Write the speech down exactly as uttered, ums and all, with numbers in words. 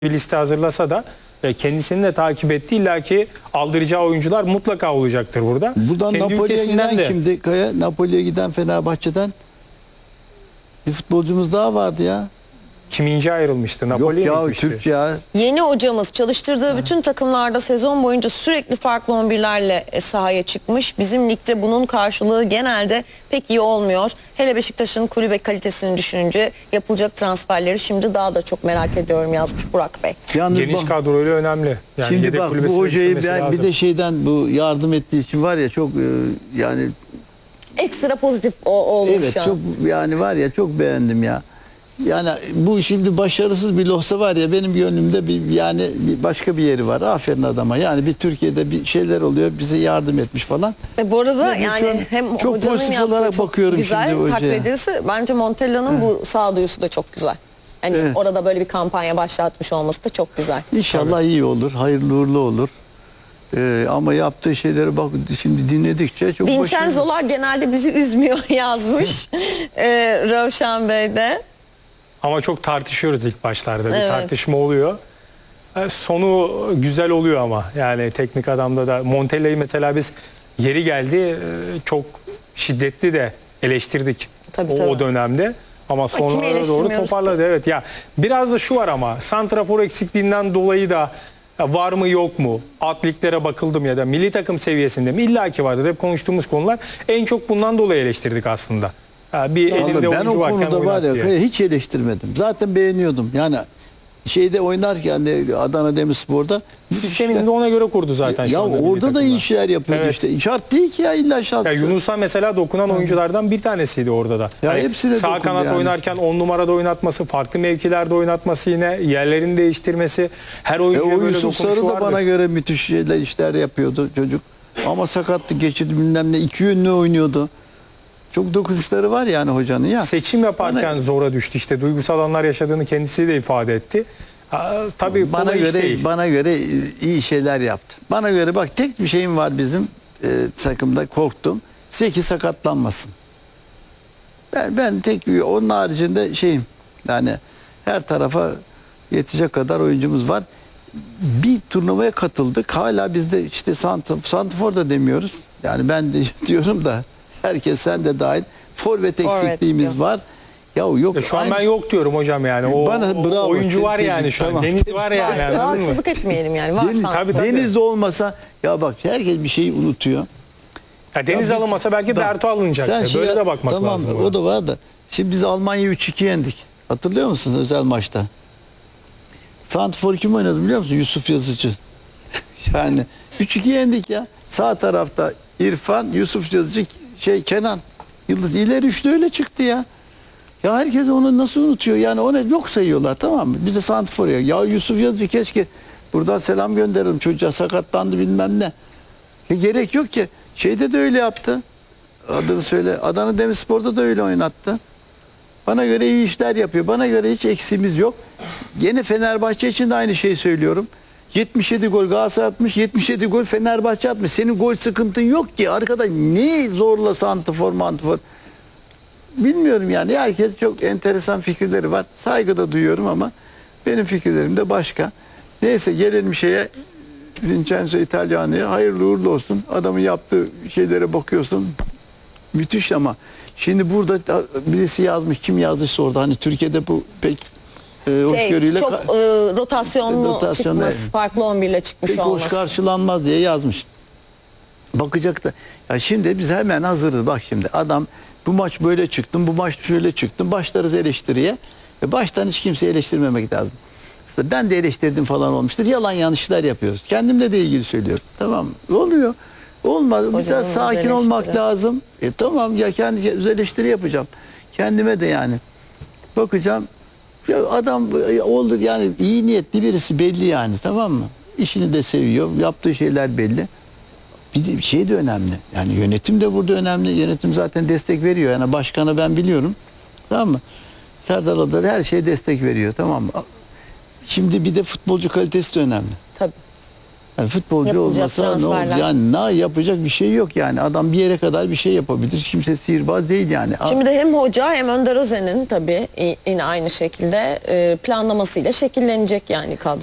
bir liste hazırlasa da kendisini de takip etti. İlla ki aldıracağı oyuncular mutlaka olacaktır burada. Buradan Kendi Napoli'ye giden de... kimdi Kaya? Napoli'ye giden Fenerbahçe'den bir futbolcumuz daha vardı ya. Kiminci ayrılmıştı? Napoli'ye Yok ya, gitmişti. Türk ya. Yeni hocamız çalıştırdığı bütün takımlarda sezon boyunca sürekli farklı on birlerle sahaya çıkmış. Bizim ligde bunun karşılığı genelde pek iyi olmuyor. Hele Beşiktaş'ın kulübe kalitesini düşününce yapılacak transferleri şimdi daha da çok merak ediyorum, yazmış Burak Bey. Yalnız Geniş bak, kadroyla önemli. Yani şimdi bak bu hocayı ben bir de şeyden bu yardım ettiği için var ya çok e, yani Ekstra pozitif o, olmuş evet ya. çok yani var ya çok beğendim ya. Yani bu şimdi başarısız bir olsa var ya benim gönlümde bir yani bir başka bir yeri var. Aferin adama. Yani bir Türkiye'de bir şeyler oluyor. Bize yardım etmiş falan. E bu arada Yani yani hem çok hocanın pozitif yaptığı olarak çok bakıyorum güzel şimdi hocaya. takdir edilse, bence Montella'nın bu sağduyusu da çok güzel. Hani Evet. orada böyle bir kampanya başlatmış olması da çok güzel. İnşallah Tabii. iyi olur. Hayırlı uğurlu olur. Ee, ama yaptığı şeyleri bak şimdi dinledikçe çok başarılı. Vincenzo'lar genelde bizi üzmüyor yazmış ee, Ravşan Bey de. Ama çok tartışıyoruz ilk başlarda. Bir Evet. tartışma oluyor. Sonu güzel oluyor ama. Yani teknik adamda da Montella'yı mesela biz yeri geldi çok şiddetli de eleştirdik. Tabii, o, tabii. o dönemde. Ama sonlara doğru toparladı. Evet ya. Biraz da şu var ama santrafor eksikliğinden dolayı da var mı yok mu? Alt liglere bakıldım ya da milli takım seviyesinde mi? İlla ki vardır. Hep konuştuğumuz konular. En çok bundan dolayı eleştirdik aslında. Bir Vallahi elinde ben oyuncu o varken konuda var ya diye. hiç eleştirmedim. Zaten beğeniyordum. Yani şeyde oynarken de Adana Demirspor'da sistemini de ona göre kurdu zaten. Ya, şu ya anda orada da iyi şeyler yapıyordu evet. işte. Şart değil ki ya illa şart. Ya Yunus'a mesela dokunan ha. oyunculardan bir tanesiydi orada da. Ya yani hepsine sağ kanat yani. oynarken on numarada oynatması, farklı mevkilerde oynatması, yine yerlerini değiştirmesi, her oyuncuya e, o böyle Yusuf Sarı da vardır. bana göre müthiş şeyler işler yapıyordu çocuk. Ama sakatlık geçirdi bilmem ne, iki yönlü oynuyordu. Çok dokunuşları var yani hocanın ya. Seçim yaparken bana, zora düştü işte. Duygusal anlar yaşadığını kendisi de ifade etti. Ha, tabii bana göre değil. bana göre iyi şeyler yaptı. Bana göre bak tek bir şeyim var bizim e, takımda, korktum. Zeki sakatlanmasın. Ben, ben tek bir onun haricinde şeyim. Yani her tarafa yetecek kadar oyuncumuz var. Bir turnuvaya katıldık. Hala bizde işte santrfor da demiyoruz. Yani ben de diyorum da herkes, sen de dahil, forvet eksikliğimiz evet, var. Ya yok. Ya şu an ben yok diyorum hocam yani. O, Bana bravo, oyuncu var yani şu an. tamam. Deniz var yani. Ya, haksızlık etmeyelim yani. Var Deniz, tabii, tabii. Deniz olmasa ya bak herkes bir şeyi unutuyor. Ya Deniz ya, alınmasa belki Berto alınacaktı. Şey, böyle de bakmak tamam, lazım. Tamam o da var da. Şimdi biz Almanya'yı üç iki yendik. Hatırlıyor musun özel maçta? Santrfor kim oynadı biliyor musun? Yusuf Yazıcı. Yani üç iki yendik ya. Sağ tarafta İrfan, Yusuf Yazıcı, şey Kenan. Yıldız ileri üçlü öyle çıktı ya. Ya herkes onu nasıl unutuyor? Yani onu yok sayıyorlar, tamam mı? Biz de santrfor ya. Ya Yusuf Yazıcı keşke buradan selam gönderelim, çocuğa sakatlandı bilmem ne. Ya gerek yok ki. Şeyde de öyle yaptı. Adını söyle. Adana Demirspor'da da öyle oynattı. Bana göre iyi işler yapıyor. Bana göre hiç eksiğimiz yok. Yine Fenerbahçe için de aynı şeyi söylüyorum. yetmiş yedi gol Galatasaray atmış, yetmiş yedi gol Fenerbahçe atmış. Senin gol sıkıntın yok ki. Arkadaş ne zorla santrfor mantrfor. Bilmiyorum yani. Herkes çok enteresan fikirleri var. Saygı da duyuyorum ama benim fikirlerim de başka. Neyse gelelim şeye. Vincenzo Italiano'ya hayırlı uğurlu olsun. Adamın yaptığı şeylere bakıyorsun. Müthiş ama şimdi burada birisi yazmış. Kim yazmışsa orada. Hani Türkiye'de bu pek e, hoşgörüyle şey, çok e, rotasyonlu rotasyonlu çıkması, evet. Farklı on bir ile çıkmış pek olması. Pek hoş karşılanmaz diye yazmış. Bakacak da. Ya şimdi biz hemen hazırız. Bak şimdi adam bu maç böyle çıktım, bu maç şöyle çıktım. Başlarız eleştiriye. E baştan hiç kimseyi eleştirmemek lazım. İşte ben de eleştirdim falan olmuştur. Yalan yanlışlar yapıyoruz. Kendimle de ilgili söylüyorum. Tamam oluyor. Olmaz. Güzel sakin olmak lazım. E tamam ya kendi eleştiri yapacağım. Kendime de yani. Bakacağım. Ya adam oldu yani iyi niyetli birisi belli yani, tamam mı? İşini de seviyor. Yaptığı şeyler belli. Bir de bir şey de önemli. Yani yönetim de burada önemli. Yönetim zaten destek veriyor. Yani başkanı ben biliyorum. Tamam mı? Serdar Adalı her şeye destek veriyor. Tamam mı? Şimdi bir de futbolcu kalitesi de önemli. Tabii. Yani futbolcu Yapılacak olmasa ne olur? transferler. Yani ne yapacak bir şey yok yani. Adam bir yere kadar bir şey yapabilir. Kimse sihirbaz değil yani. Şimdi de hem hoca hem Önder Özen'in tabii yine aynı şekilde e, planlamasıyla şekillenecek yani kadro.